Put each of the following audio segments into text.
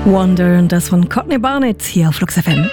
Wonder und das von Courtney Barnett hier auf Flux FM.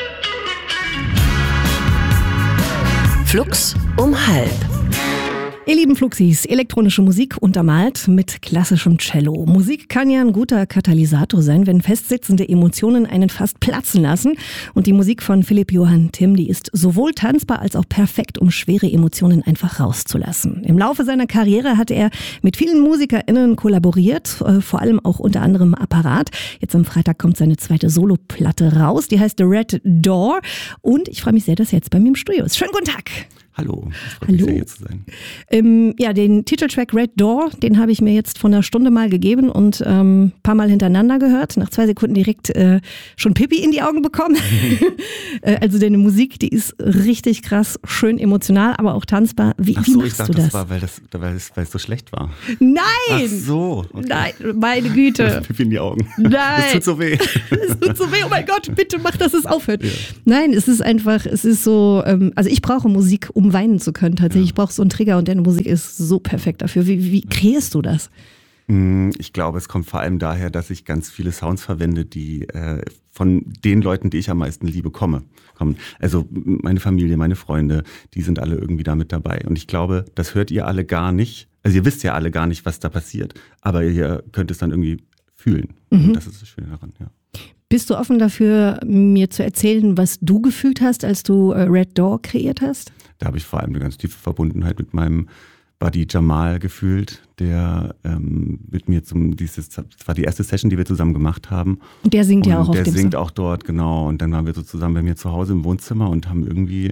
Flux um halb. Ihr lieben Fluxis, elektronische Musik untermalt mit klassischem Cello. Musik kann ja ein guter Katalysator sein, wenn festsitzende Emotionen einen fast platzen lassen. Und die Musik von Philipp Johann Timm, die ist sowohl tanzbar als auch perfekt, um schwere Emotionen einfach rauszulassen. Im Laufe seiner Karriere hat er mit vielen MusikerInnen kollaboriert, vor allem auch unter anderem Apparat. Jetzt am Freitag kommt seine zweite Soloplatte raus, die heißt The Red Door. Und ich freue mich sehr, dass er jetzt bei mir im Studio ist. Schönen guten Tag! Hallo, ich freue mich sehr, hier zu sein. Den Titeltrack Red Door, den habe ich mir jetzt vor einer Stunde mal gegeben und ein paar Mal hintereinander gehört. Nach 2 Sekunden direkt schon Pipi in die Augen bekommen. Also deine Musik, die ist richtig krass, schön emotional, aber auch tanzbar. Wie machst ich dachte, du das? Das war, weil es so schlecht war. Nein! Ach so. Okay. Nein, meine Güte. Pipi in die Augen. Nein! Das tut so weh. Es tut so weh, oh mein Gott, bitte mach, dass es aufhört. Ja. Nein, es ist einfach, es ist so, also ich brauche Musik, um weinen zu können tatsächlich. Ich brauche so einen Trigger und deine Musik ist so perfekt dafür. Wie kreierst du das? Ich glaube, es kommt vor allem daher, dass ich ganz viele Sounds verwende, die von den Leuten, die ich am meisten liebe, kommen. Also meine Familie, meine Freunde, die sind alle irgendwie da mit dabei. Und ich glaube, das hört ihr alle gar nicht. Also ihr wisst ja alle gar nicht, was da passiert. Aber ihr könnt es dann irgendwie fühlen. Und das ist das Schöne daran, ja. Bist du offen dafür, mir zu erzählen, was du gefühlt hast, als du Red Door kreiert hast? Da habe ich vor allem eine ganz tiefe Verbundenheit mit meinem Buddy Jamal gefühlt, der mit mir das war die erste Session, die wir zusammen gemacht haben. Und der singt ja auch auf dem Der singt Song. auch dort, genau. Und dann waren wir so zusammen bei mir zu Hause im Wohnzimmer und haben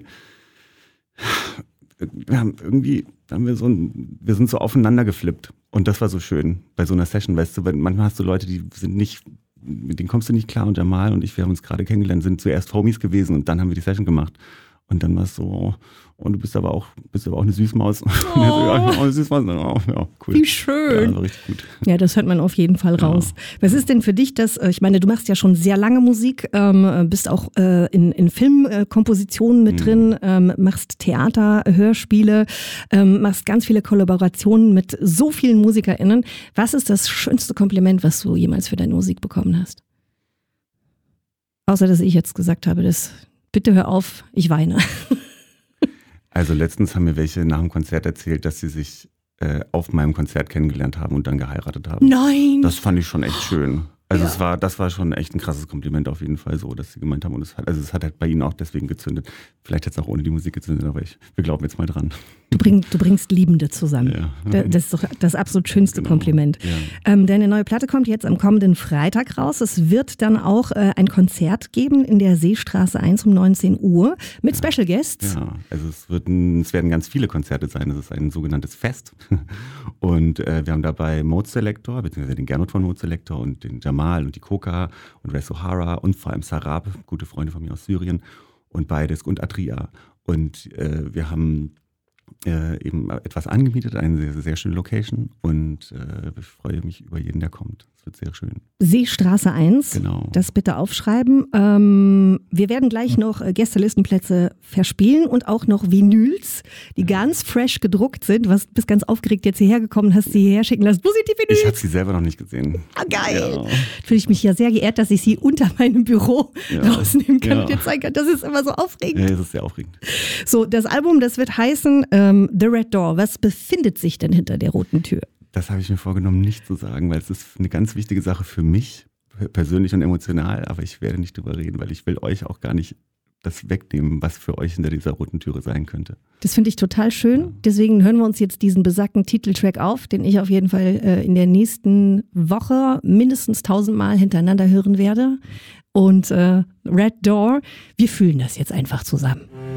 wir sind so aufeinander geflippt. Und das war so schön bei so einer Session, weißt du, weil manchmal hast du Leute, die sind nicht, mit denen kommst du nicht klar, und Jamal und ich, wir haben uns gerade kennengelernt, sind zuerst Homies gewesen und dann haben wir die Session gemacht. Und dann war es so, und du bist aber auch eine Süßmaus. Oh. Ja, eine Süßmaus. Ja, cool. Wie schön. Ja, war richtig gut. Ja, das hört man auf jeden Fall raus. Was ist denn für dich das, ich meine, du machst ja schon sehr lange Musik, bist auch in Filmkompositionen mit drin, machst Theater, Hörspiele, machst ganz viele Kollaborationen mit so vielen MusikerInnen. Was ist das schönste Kompliment, was du jemals für deine Musik bekommen hast? Außer, dass ich jetzt gesagt habe, bitte hör auf, ich weine. Also letztens haben mir welche nach dem Konzert erzählt, dass sie sich auf meinem Konzert kennengelernt haben und dann geheiratet haben. Nein! Das fand ich schon echt schön. Also das war schon echt ein krasses Kompliment auf jeden Fall so, dass sie gemeint haben. Und es hat halt bei ihnen auch deswegen gezündet. Vielleicht hätte es auch ohne die Musik gezündet, aber wir glauben jetzt mal dran. Du bringst Liebende zusammen. Ja. Das ist doch das absolut schönste Kompliment. Ja. Deine neue Platte kommt jetzt am kommenden Freitag raus. Es wird dann auch ein Konzert geben in der Seestraße 1 um 19 Uhr mit Special Guests. Ja, also es werden ganz viele Konzerte sein. Es ist ein sogenanntes Fest. Und wir haben dabei Mode Selector, beziehungsweise den Gernot von Mode Selector und den Jamal und die Koka und Res O'Hara und vor allem Sarab, gute Freunde von mir aus Syrien, und beides und Adria. Und wir haben eben etwas angemietet, eine sehr, sehr schöne Location, und ich freue mich über jeden, der kommt. Es wird sehr schön. Seestraße 1, genau. Das bitte aufschreiben. Wir werden gleich noch Gästelistenplätze verspielen und auch noch Vinyls, die ganz fresh gedruckt sind. Du bist ganz aufgeregt jetzt hierher gekommen, hast sie hierher schicken lassen. Wo sind die Vinyls? Ich habe sie selber noch nicht gesehen. Ah, geil. Ja. Fühle ich mich ja sehr geehrt, dass ich sie unter meinem Büro rausnehmen kann und dir zeigen kann. Das ist immer so aufregend. Ja, das ist sehr aufregend. So, das Album, das wird heißen The Red Door. Was befindet sich denn hinter der roten Tür? Das habe ich mir vorgenommen, nicht zu sagen, weil es ist eine ganz wichtige Sache für mich, persönlich und emotional, aber ich werde nicht drüber reden, weil ich will euch auch gar nicht das wegnehmen, was für euch hinter dieser roten Türe sein könnte. Das finde ich total schön. Ja. Deswegen hören wir uns jetzt diesen besagten Titeltrack auf, den ich auf jeden Fall in der nächsten Woche mindestens 1000 Mal hintereinander hören werde. Und Red Door, wir fühlen das jetzt einfach zusammen.